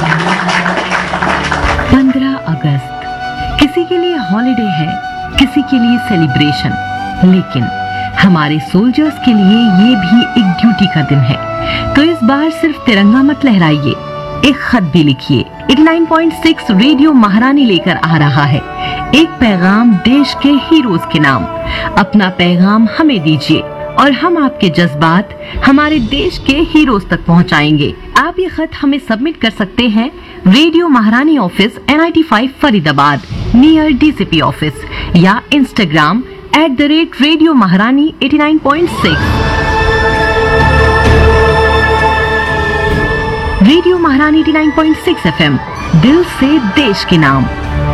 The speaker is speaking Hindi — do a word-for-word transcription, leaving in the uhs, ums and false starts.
पंद्रह अगस्त किसी के लिए हॉलिडे है, किसी के लिए सेलिब्रेशन, लेकिन हमारे सोल्जर्स के लिए ये भी एक ड्यूटी का दिन है। तो इस बार सिर्फ तिरंगा मत लहराइए, एक खत भी लिखिए। नवासी पॉइंट छह रेडियो महारानी लेकर आ रहा है एक पैगाम देश के हीरोज के नाम। अपना पैगाम हमें दीजिए और हम आपके जज्बात हमारे देश के हीरोज तक पहुंचाएंगे। आप ये खत हमें सबमिट कर सकते हैं रेडियो महारानी office N I T five Faridabad near D C P office या Instagram at the rate radio महारानी eighty nine point six. Radio महारानी eighty nine point six F M, दिल से देश के नाम।